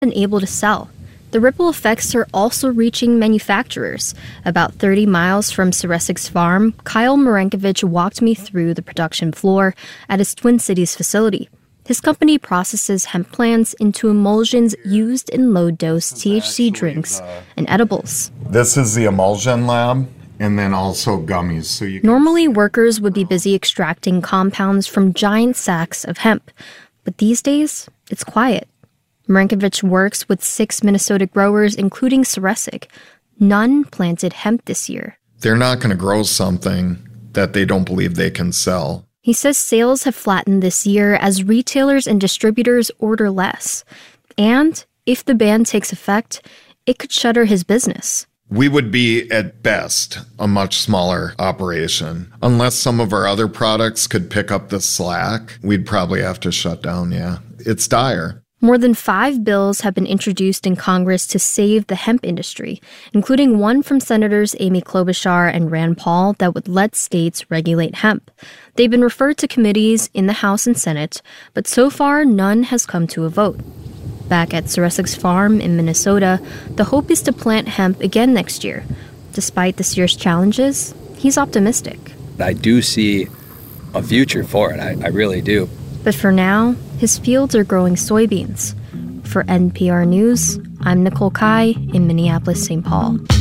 able to sell. The ripple effects are also reaching manufacturers. About 30 miles from Ceresic's farm, Kyle Marankovich walked me through the production floor at his Twin Cities facility. His company processes hemp plants into emulsions used in low-dose THC drinks and edibles. This is the emulsion lab, and then also gummies. Normally, workers would be busy extracting compounds from giant sacks of hemp. But these days, it's quiet. Marankovich works with 6 Minnesota growers, including Ceresic. None planted hemp this year. They're not going to grow something that they don't believe they can sell. He says sales have flattened this year as retailers and distributors order less. And if the ban takes effect, it could shutter his business. We would be, at best, a much smaller operation. Unless some of our other products could pick up the slack, we'd probably have to shut down, yeah. It's dire. More than 5 bills have been introduced in Congress to save the hemp industry, including one from Senators Amy Klobuchar and Rand Paul that would let states regulate hemp. They've been referred to committees in the House and Senate, but so far none has come to a vote. Back at Ceresic's farm in Minnesota, the hope is to plant hemp again next year. Despite this year's challenges, he's optimistic. I do see a future for it. I really do. But for now, his fields are growing soybeans. For NPR News, I'm Nicole Kai in Minneapolis, St. Paul.